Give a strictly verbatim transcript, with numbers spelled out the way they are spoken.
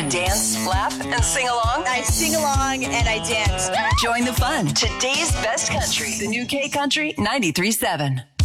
dance, laugh, and sing along? I sing along and I dance. Join the fun. Today's best country. The new K Country ninety-three point seven.